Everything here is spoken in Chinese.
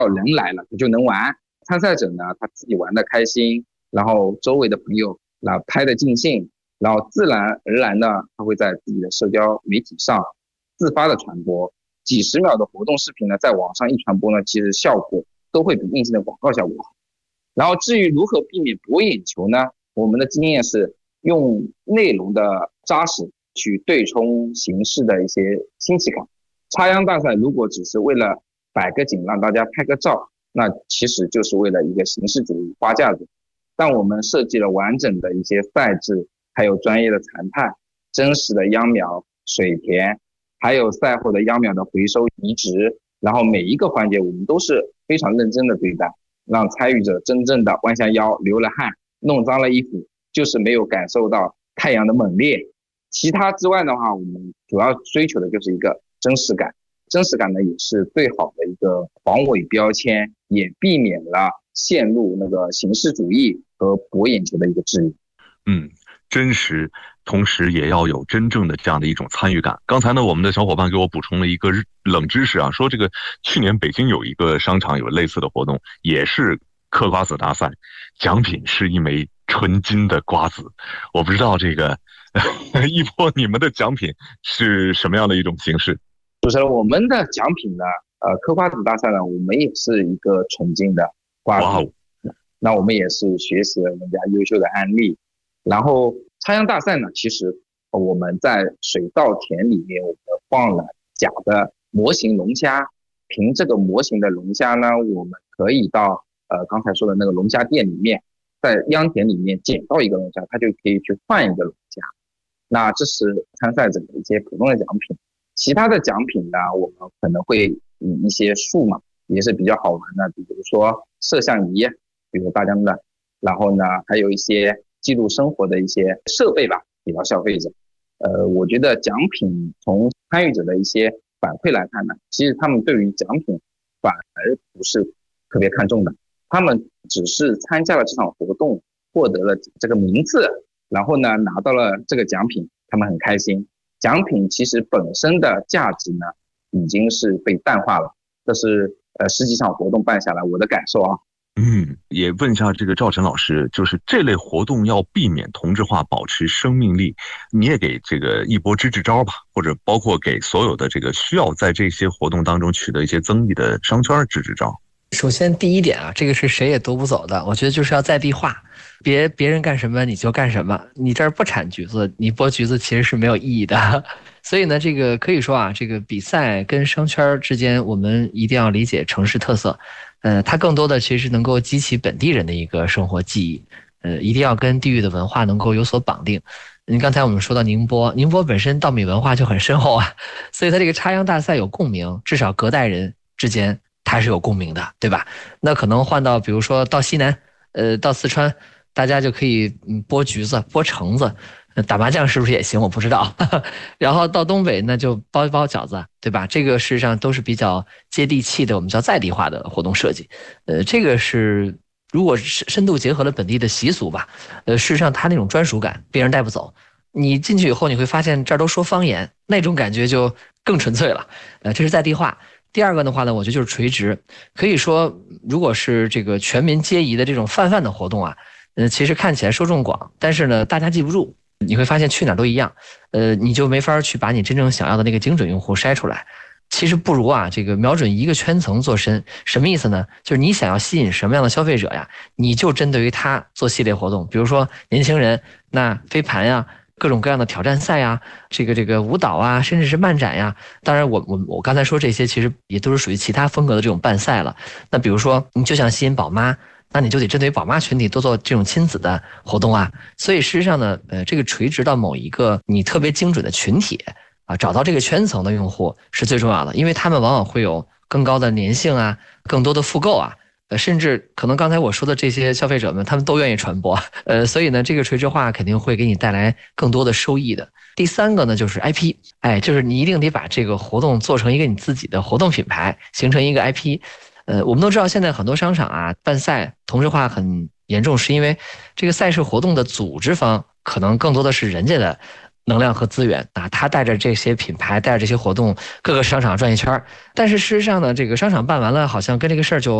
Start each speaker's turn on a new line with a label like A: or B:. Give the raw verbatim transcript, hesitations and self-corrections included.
A: 人来了他就能玩，参赛者呢他自己玩的开心，然后周围的朋友那拍的尽兴，然后自然而然呢他会在自己的社交媒体上自发的传播，几十秒的活动视频呢在网上一传播呢，其实效果都会比硬性的广告效果好。然后至于如何避免博眼球呢，我们的经验是用内容的扎实去对冲形式的一些新奇感。插秧大赛如果只是为了摆个景让大家拍个照，那其实就是为了一个形式主义花架子。但我们设计了完整的一些赛制，还有专业的裁判、真实的秧苗、水田，还有赛后的秧苗的回收移植，然后每一个环节我们都是非常认真的对待，让参与者真正的弯下腰、流了汗、弄脏了衣服，就是没有感受到太阳的猛烈。其他之外的话，我们主要追求的就是一个真实感。真实感呢，也是最好的一个防伪标签，也避免了陷入那个形式主义和博眼球的一个质疑。
B: 嗯，真实，同时也要有真正的这样的一种参与感。刚才呢，我们的小伙伴给我补充了一个冷知识啊，说这个去年北京有一个商场有类似的活动，也是嗑瓜子大赛，奖品是一枚纯金的瓜子。我不知道这个一波你们的奖品是什么样的一种形式？
A: 主持人，我们的奖品呢，呃，嗑瓜子大赛呢，我们也是一个纯金的瓜子。哇哦！那我们也是学习了人家优秀的案例。然后插秧大赛呢，其实我们在水稻田里面，我们放了假的模型龙虾。凭这个模型的龙虾呢，我们可以到呃刚才说的那个龙虾店里面，在秧田里面捡到一个龙虾，它就可以去换一个龙虾。那这是参赛者的一些普通的奖品。其他的奖品呢，我们可能会以一些数码也是比较好玩的，比如说摄像仪，比如大疆的，然后呢还有一些记录生活的一些设备吧，给到消费者。呃，我觉得奖品从参与者的一些反馈来看呢，其实他们对于奖品反而不是特别看重的，他们只是参加了这场活动，获得了这个名次，然后呢拿到了这个奖品，他们很开心。奖品其实本身的价值呢，已经是被淡化了。这是呃十几场活动办下来我的感受啊。
B: 嗯，也问一下这个赵晨老师，就是这类活动要避免同质化，保持生命力，你也给这个一波支支招吧，或者包括给所有的这个需要在这些活动当中取得一些增益的商圈支支招。
C: 首先第一点啊，这个是谁也夺不走的，我觉得就是要在地化，别别人干什么你就干什么，你这儿不产橘子，你剥橘子其实是没有意义的。所以呢，这个可以说啊，这个比赛跟商圈之间，我们一定要理解城市特色，呃，它更多的其实能够激起本地人的一个生活记忆，呃，一定要跟地域的文化能够有所绑定。你刚才我们说到宁波，宁波本身稻米文化就很深厚啊，所以它这个插秧大赛有共鸣，至少隔代人之间它是有共鸣的，对吧？那可能换到比如说到西南，呃，到四川，大家就可以嗯剥橘子、剥橙子，打麻将是不是也行？我不知道。然后到东北那就包一包饺子，对吧？这个事实上都是比较接地气的，我们叫在地化的活动设计。呃，这个是如果深度结合了本地的习俗吧，呃，事实上它那种专属感别人带不走。你进去以后你会发现这儿都说方言，那种感觉就更纯粹了。呃，这是在地化。第二个的话呢，我觉得就是垂直，可以说如果是这个全民皆宜的这种泛泛的活动啊，呃，其实看起来受众广，但是呢大家记不住，你会发现去哪都一样，呃，你就没法去把你真正想要的那个精准用户筛出来。其实不如啊，这个瞄准一个圈层做深，什么意思呢？就是你想要吸引什么样的消费者呀，你就针对于他做系列活动，比如说年轻人，那飞盘呀，各种各样的挑战赛呀，这个这个舞蹈啊，甚至是漫展呀。当然我我我刚才说这些其实也都是属于其他风格的这种办赛了。那比如说你就想吸引宝妈，那你就得针对宝妈群体多做这种亲子的活动啊。所以事实上呢，呃，这个垂直到某一个你特别精准的群体啊，找到这个圈层的用户是最重要的，因为他们往往会有更高的粘性啊，更多的复购啊。呃，甚至可能刚才我说的这些消费者们，他们都愿意传播，呃，所以呢，这个垂直化肯定会给你带来更多的收益的。第三个呢，就是 I P， 哎，就是你一定得把这个活动做成一个你自己的活动品牌，形成一个 I P。呃，我们都知道现在很多商场啊，办赛同质化很严重，是因为这个赛事活动的组织方可能更多的是人家的能量和资源啊，他带着这些品牌，带着这些活动，各个商场转一圈。但是事实上呢，这个商场办完了，好像跟这个事儿就